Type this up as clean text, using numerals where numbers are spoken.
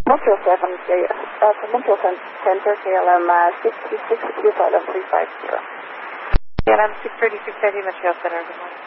Montreal 7, Montreal Center, KLM 636, Q flight of 350. KLM 636, Montreal Center, good morning.